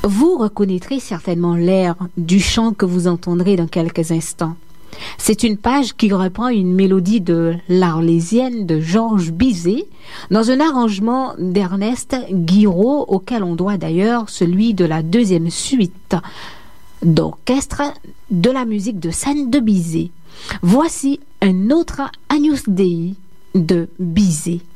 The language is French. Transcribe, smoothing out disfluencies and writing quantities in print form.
Vous reconnaîtrez certainement l'air du chant que vous entendrez dans quelques instants. C'est une page qui reprend une mélodie de l'Arlésienne de Georges Bizet dans un arrangement d'Ernest Guiraud auquel on doit d'ailleurs celui de la deuxième suite d'orchestre de la musique de scène de Bizet. Voici un autre Agnus Dei de Bizet.